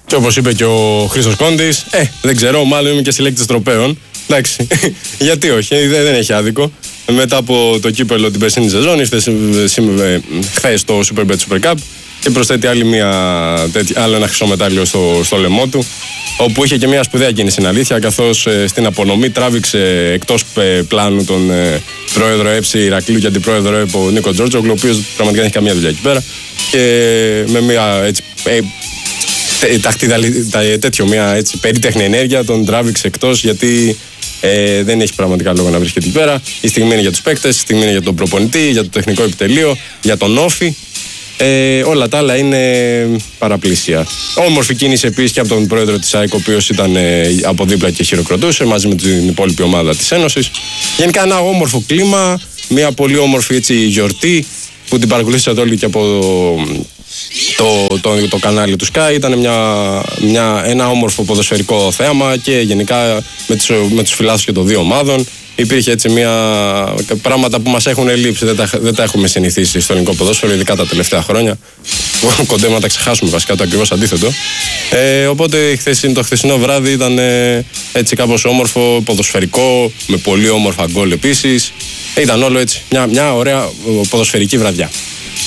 Και όπως είπε και ο Χρήστος Κόντης, δεν ξέρω, μάλλον είμαι και συλλέκτης τροπαίων. Εντάξει, γιατί όχι, δεν έχει άδικο. Μετά από το κύπελο την περσίνη σεζόν, ήρθε χθες το Superbet Super Cup και προσθέτει άλλο ένα χρυσό μετάλλιο στο λαιμό του, όπου είχε και μια σπουδαία κίνηση, είναι αλήθεια, καθώς στην απονομή τράβηξε εκτός πλάνου τον πρόεδρο ΕΨ Ηρακλείου και αντιπρόεδρο ΕΠΟ Νίκο Τζόρτζογλου, ο οποίος πραγματικά δεν έχει καμία δουλειά εκεί πέρα, και με μια έτσι μια έτσι περίτεχνη ενέργεια τον τράβηξε εκτός, γιατί δεν έχει πραγματικά λόγο να βρίσκεται εκεί πέρα. Η στιγμή είναι για τους παίκτες, η στιγμή είναι για τον προπονητή, για το τεχνικό επιτελείο, για τον όφη. Όλα τα άλλα είναι παραπλήσια. Όμορφη κίνηση επίσης και από τον πρόεδρο της ΑΕΚ, ο οποίος ήταν από δίπλα και χειροκροτούσε μαζί με την υπόλοιπη ομάδα της Ένωσης. Γενικά ένα όμορφο κλίμα, μια πολύ όμορφη έτσι γιορτή που την παρακολουθήσατε όλοι και από το κανάλι του Sky. Ήταν ένα όμορφο ποδοσφαιρικό θέαμα και γενικά με τους φιλάθλους και των δύο ομάδων. Υπήρχε έτσι πράγματα που μας έχουν λείψει, δεν τα έχουμε συνηθίσει στο ελληνικό ποδόσφαιρο, ειδικά τα τελευταία χρόνια. Κοντεύουμε να τα ξεχάσουμε βασικά, το ακριβώς αντίθετο. Οπότε το χθεσινό βράδυ ήταν έτσι κάπως όμορφο, ποδοσφαιρικό, με πολύ όμορφα γκολ επίσης. Ήταν όλο έτσι μια ωραία ποδοσφαιρική βραδιά.